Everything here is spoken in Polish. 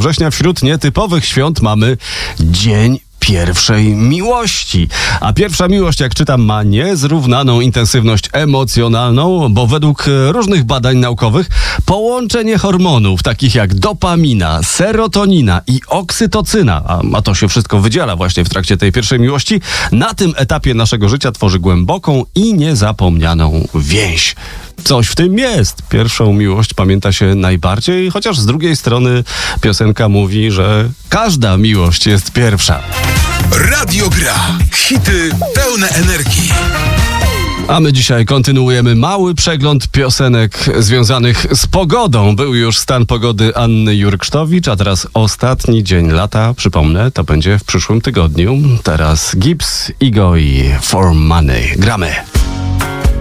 września wśród nietypowych świąt mamy Dzień Pierwszej Miłości. A pierwsza miłość, jak czytam, ma niezrównaną intensywność emocjonalną, bo według różnych badań naukowych połączenie hormonów takich jak dopamina, serotonina i oksytocyna, a to się wszystko wydziela właśnie w trakcie tej pierwszej miłości, na tym etapie naszego życia tworzy głęboką i niezapomnianą więź. Coś w tym jest. Pierwszą miłość pamięta się najbardziej, chociaż z drugiej strony piosenka mówi, że każda miłość jest pierwsza. Radio Gra. Hity pełne energii. A my dzisiaj kontynuujemy mały przegląd piosenek związanych z pogodą. Był już stan pogody Anny Jurksztowicz, a teraz ostatni dzień lata. Przypomnę, to będzie w przyszłym tygodniu. Teraz Gibbs, Igo i For Money. Gramy.